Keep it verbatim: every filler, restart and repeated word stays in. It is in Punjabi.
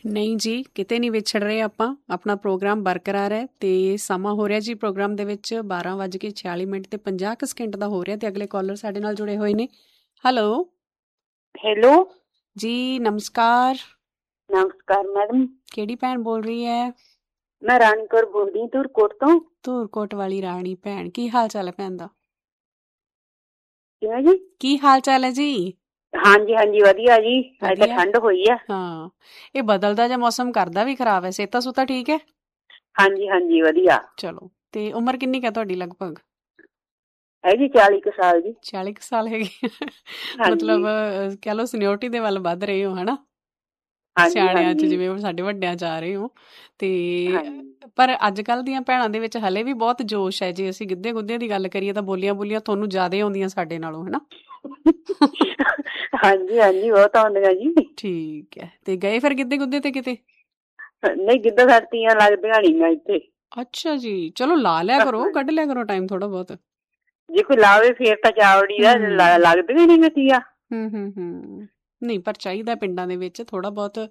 ਨਹੀਂ ਜੀ, ਕਿਤੇ ਨਹੀਂ ਵਿਛੜ ਰਹੇ ਆਪਾਂ। ਆਪਣਾ ਪ੍ਰੋਗਰਾਮ ਬਰਕਰਾਰ ਹੈ ਤੇ ਸਮਾਂ ਹੋ ਰਿਹਾ ਜੀ ਪ੍ਰੋਗਰਾਮ ਦੇ ਵਿੱਚ ਬਾਰਾਂ ਵੱਜ ਕੇ ਛਿਆਲੀ ਮਿੰਟ ਤੇ ਪੰਜਾਹ ਕੁ ਸਕਿੰਟ ਦਾ ਹੋ ਰਿਹਾ ਤੇ ਅਗਲੇ ਕਾਲਰ ਸਾਡੇ ਨਾਲ ਜੁੜੇ ਹੋਏ ਨੇ। ਹੈਲੋ ਹੈਲੋ ਜੀ, ਨਮਸਕਾਰ। ਨਮਸਕਾਰ ਮੈਡਮ। ਕਿਹੜੀ ਭੈਣ ਬੋਲ ਰਹੀ ਹੈ? ਮੈਂ ਰਾਣੀ ਕੌਰ ਬੋਲਦੀ ਹਾਂ ਧੂਰਕੋਟ ਤੋਂ। ਧੂਰਕੋਟ ਵਾਲੀ ਰਾਣੀ ਭੈਣ, ਕੀ ਹਾਲ ਚਾਲ ਹੈ ਭੈਣ ਦਾ? ਕਿਵੇਂ ਜੀ? ਕੀ ਹਾਲ ਚਾਲ ਹੈ ਜੀ? ਹਾਂਜੀ ਹਾਂਜੀ ਵਧੀਆ ਜੀ। ਅੱਜ ਤਾਂ ਠੰਡ ਹੋਈ ਆ। ਹਾਂ, ਇਹ ਬਦਲਦਾ ਜਿਹਾ ਮੌਸਮ ਕਰਦਾ ਵੀ ਖਰਾਬ ਹੈ। ਸਿਹਤਾਂ ਸੁਤਾ ਠੀਕ ਹੈ? ਹਾਂਜੀ ਹਾਂਜੀ ਵਧੀਆ। ਚਲੋ, ਤੇ ਉਮਰ ਕਿੰਨੀ ਕੁ ਹੈ ਤੁਹਾਡੀ ਲਗਭਗ? ਹੈਗੀ ਚਾਲੀ ਕੁ ਸਾਲ ਜੀ। ਚਾਲੀ ਕੁ ਸਾਲ ਹੈਗੀ? ਮਤਲਬ ਕਹਿ ਲਓ ਸੀਨੀਅਰਟੀ ਦੇ ਵੱਲ ਵੱਧ ਰਹੇ ਹੋ ਹਨਾ, ਸਿਆਣਿਆਂ ਚ, ਜਿਵੇਂ ਸਾਡੇ ਵੱਡਿਆਂ ਚ ਆ ਰਹੇ ਹੋ। ਤੇ ਪਰ ਅੱਜ ਕੱਲ ਦੀਆਂ ਭੈਣਾਂ ਦੇ ਵਿੱਚ ਹਲੇ ਵੀ ਬਹੁਤ ਜੋਸ਼ ਹੈ। ਜੇ ਅਸੀਂ ਗਿੱਧੇ ਗੁੱਧੇ ਦੀ ਗੱਲ ਕਰੀਏ ਤਾਂ ਬੋਲੀਆਂ ਬੋਲੀਆਂ ਤੁਹਾਨੂੰ ਜ਼ਿਆਦਾ ਆਉਂਦੀਆਂ ਸਾਡੇ ਨਾਲੋਂ, ਹਨਾ? ਹਾਂਜੀ ਹਾਂਜੀ ਬਹੁਤ ਆਉਂਦੀਆਂ ਜੀ। ਠੀਕ ਹੈ, ਤੇ ਗਏ ਫਿਰ ਗਿੱਧੇ ਗੁੱਧੇ ਤੇ ਕਿਤੇ? ਨਹੀਂ, ਗਿੱਧਾ ਸਾਡੀਆਂ ਲੱਗਦੀਆਂ ਨਹੀਂ ਇੱਥੇ। ਅੱਛਾ ਜੀ, ਚਲੋ ਲਾ ਲਿਆ ਕਰੋ, ਕੱਢ ਲਿਆ ਕਰੋ ਟਾਈਮ ਥੋੜਾ ਬਹੁਤ। ਜੇ ਕੋਈ ਲਾਵੇ ਫੇਰ ਤਾਂ ਚਾਵੜੀ ਦਾ ਲੱਗਦੀਆਂ ਨਹੀਂ ਗਤੀਆਂ। ਹੂੰ ਹੂੰ ਹੂੰ ਨਹੀਂ, ਪਰ ਚਾਹੀਦਾ ਪਿੰਡਾਂ ਦੇ ਵਿੱਚ ਥੋੜਾ ਬਹੁਤ